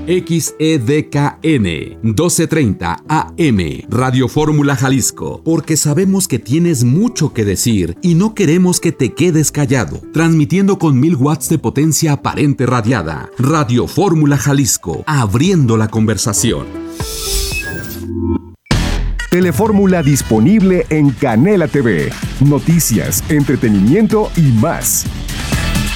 XEDKN 1230 AM, Radio Fórmula Jalisco, porque sabemos que tienes mucho que decir y no queremos que te quedes callado. Transmitiendo con 1000 watts de potencia aparente radiada. Radio Fórmula Jalisco, abriendo la conversación. Telefórmula disponible en Canela TV. Noticias, entretenimiento y más.